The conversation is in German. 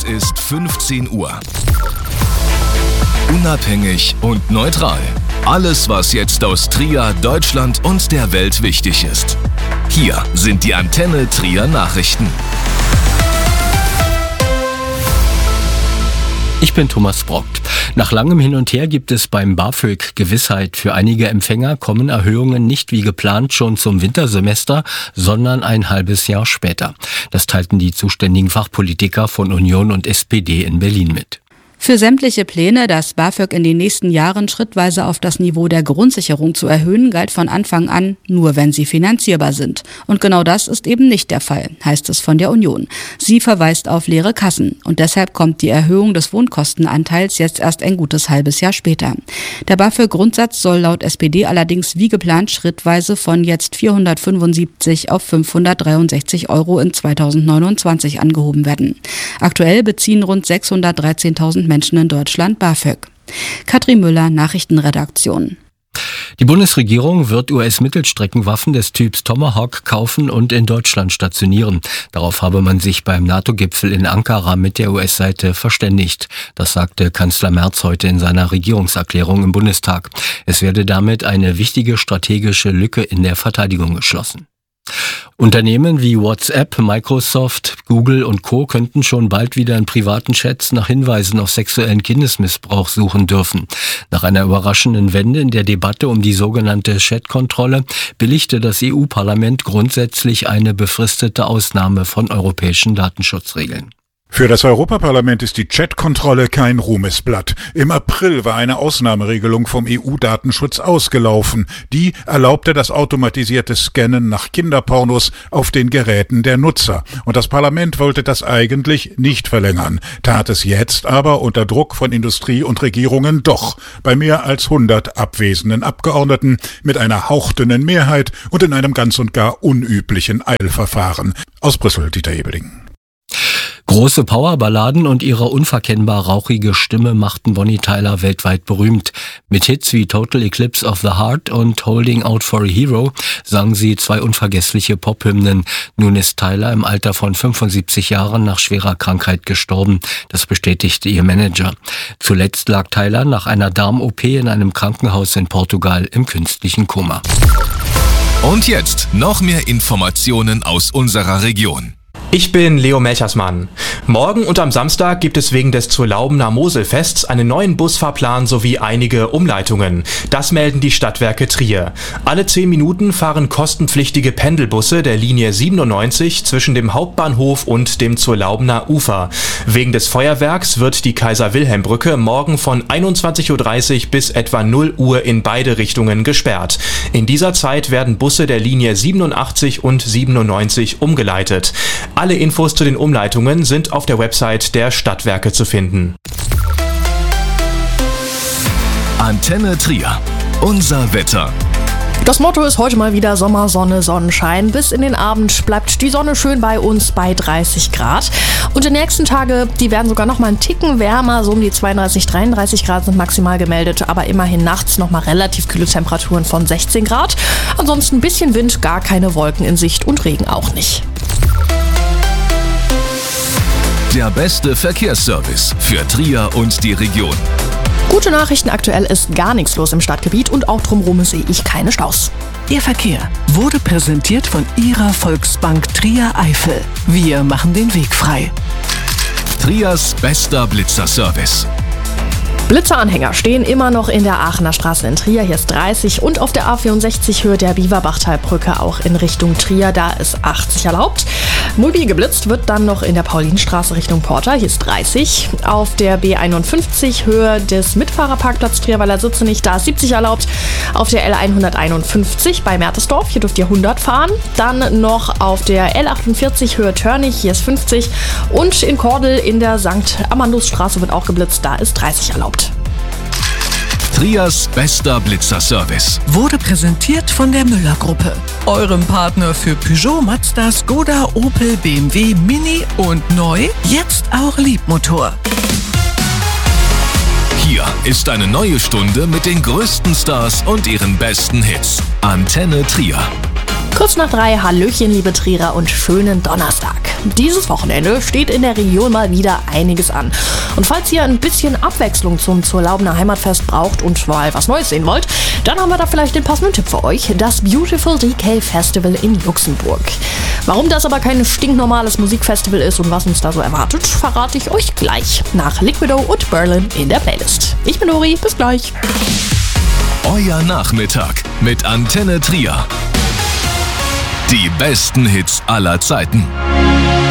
Es ist 15 Uhr. Unabhängig und neutral. Alles, was jetzt aus Trier, Deutschland und der Welt wichtig ist. Hier sind die Antenne Trier Nachrichten. Ich bin Thomas Brockt. Nach langem Hin und Her gibt es beim BAföG Gewissheit. Für einige Empfänger kommen Erhöhungen nicht wie geplant schon zum Wintersemester, sondern ein halbes Jahr später. Das teilten die zuständigen Fachpolitiker von Union und SPD in Berlin mit. Für sämtliche Pläne, das BAföG in den nächsten Jahren schrittweise auf das Niveau der Grundsicherung zu erhöhen, galt von Anfang an, nur wenn sie finanzierbar sind. Und genau das ist eben nicht der Fall, heißt es von der Union. Sie verweist auf leere Kassen und deshalb kommt die Erhöhung des Wohnkostenanteils jetzt erst ein gutes halbes Jahr später. Der BAföG-Grundsatz soll laut SPD allerdings wie geplant schrittweise von jetzt 475 auf 563 € in 2029 angehoben werden. Aktuell beziehen rund 613.000 Menschen in Deutschland BAföG. Katrin Müller, Nachrichtenredaktion. Die Bundesregierung wird US-Mittelstreckenwaffen des Typs Tomahawk kaufen und in Deutschland stationieren. Darauf habe man sich beim NATO-Gipfel in Ankara mit der US-Seite verständigt. Das sagte Kanzler Merz heute in seiner Regierungserklärung im Bundestag. Es werde damit eine wichtige strategische Lücke in der Verteidigung geschlossen. Unternehmen wie WhatsApp, Microsoft, Google und Co. könnten schon bald wieder in privaten Chats nach Hinweisen auf sexuellen Kindesmissbrauch suchen dürfen. Nach einer überraschenden Wende in der Debatte um die sogenannte Chat-Kontrolle billigte das EU-Parlament grundsätzlich eine befristete Ausnahme von europäischen Datenschutzregeln. Für das Europaparlament ist die Chat-Kontrolle kein Ruhmesblatt. Im April war eine Ausnahmeregelung vom EU-Datenschutz ausgelaufen. Die erlaubte das automatisierte Scannen nach Kinderpornos auf den Geräten der Nutzer. Und das Parlament wollte das eigentlich nicht verlängern, tat es jetzt aber unter Druck von Industrie und Regierungen doch, bei mehr als 100 abwesenden Abgeordneten mit einer hauchdünnen Mehrheit und in einem ganz und gar unüblichen Eilverfahren. Aus Brüssel, Dieter Ebeling. Große Powerballaden und ihre unverkennbar rauchige Stimme machten Bonnie Tyler weltweit berühmt. Mit Hits wie Total Eclipse of the Heart und Holding Out for a Hero sang sie zwei unvergessliche Pophymnen. Nun ist Tyler im Alter von 75 Jahren nach schwerer Krankheit gestorben. Das bestätigte ihr Manager. Zuletzt lag Tyler nach einer Darm-OP in einem Krankenhaus in Portugal im künstlichen Koma. Und jetzt noch mehr Informationen aus unserer Region. Ich bin Leo Melchersmann. Morgen und am Samstag gibt es wegen des Zurlaubener Moselfests einen neuen Busfahrplan sowie einige Umleitungen. Das melden die Stadtwerke Trier. Alle 10 Minuten fahren kostenpflichtige Pendelbusse der Linie 97 zwischen dem Hauptbahnhof und dem Zurlaubener Ufer. Wegen des Feuerwerks wird die Kaiser-Wilhelm-Brücke morgen von 21:30 Uhr bis etwa 0 Uhr in beide Richtungen gesperrt. In dieser Zeit werden Busse der Linie 87 und 97 umgeleitet. Alle Infos zu den Umleitungen sind auf der Website der Stadtwerke zu finden. Antenne Trier. Unser Wetter. Das Motto ist heute mal wieder Sommer, Sonne, Sonnenschein. Bis in den Abend bleibt die Sonne schön bei uns bei 30 Grad. Und die nächsten Tage, die werden sogar noch mal einen Ticken wärmer. So um die 32, 33 Grad sind maximal gemeldet. Aber immerhin nachts noch mal relativ kühle Temperaturen von 16 Grad. Ansonsten ein bisschen Wind, gar keine Wolken in Sicht und Regen auch nicht. Der beste Verkehrsservice für Trier und die Region. Gute Nachrichten, aktuell ist gar nichts los im Stadtgebiet und auch drumherum sehe ich keine Staus. Ihr Verkehr wurde präsentiert von Ihrer Volksbank Trier Eifel. Wir machen den Weg frei. Triers bester Blitzerservice. Blitzeranhänger stehen immer noch in der Aachener Straße in Trier, hier ist 30 und auf der A64 Höhe der Biewerbachtalbrücke auch in Richtung Trier, da ist 80 erlaubt. Mobil geblitzt wird dann noch in der Paulinenstraße Richtung Porta, hier ist 30. Auf der B51 Höhe des Mitfahrerparkplatz Trierweiler Sitzenich, da ist 70 erlaubt. Auf der L151 bei Mertesdorf, hier dürft ihr 100 fahren. Dann noch auf der L48 Höhe Törnich, hier ist 50. Und in Kordel in der St. Amandusstraße wird auch geblitzt, da ist 30 erlaubt. Triers bester Blitzerservice wurde präsentiert von der Müller-Gruppe, eurem Partner für Peugeot, Mazda, Skoda, Opel, BMW, Mini und neu, jetzt auch Liebmotor. Hier ist eine neue Stunde mit den größten Stars und ihren besten Hits. Antenne Trier. Kurz nach 3, Hallöchen, liebe Trierer, und schönen Donnerstag. Dieses Wochenende steht in der Region mal wieder einiges an. Und falls ihr ein bisschen Abwechslung zum Zurlaubener Heimatfest braucht und mal was Neues sehen wollt, dann haben wir da vielleicht den passenden Tipp für euch: das Beautiful DK Festival in Luxemburg. Warum das aber kein stinknormales Musikfestival ist und was uns da so erwartet, verrate ich euch gleich nach Liquido und Berlin in der Playlist. Ich bin Uri, bis gleich. Euer Nachmittag mit Antenne Trier. Die besten Hits aller Zeiten.